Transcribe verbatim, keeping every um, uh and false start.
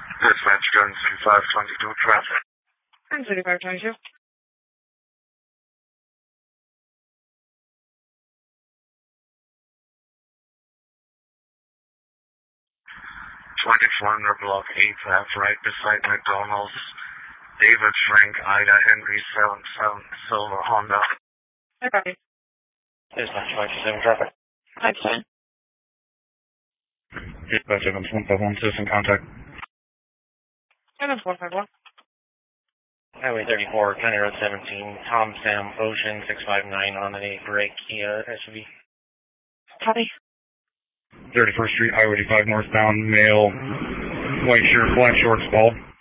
Dispatch gun thirty-five twenty-two traffic. Gun thirty-five twenty-two. twenty-four hundred block eight F right beside McDonald's. David Frank Ida Henry seven seven Silver Honda. I copy. Dispatch five two seven traffic. That's fine. Dispatch Evans one five one citizen contact. Evans one five one. Highway thirty-four, County Road seventeen, Tom Sam Ocean six five nine on a gray Kia S U V. Copy. thirty-first Street, Highway eighty-five northbound, male, white shirt, black shorts, bald.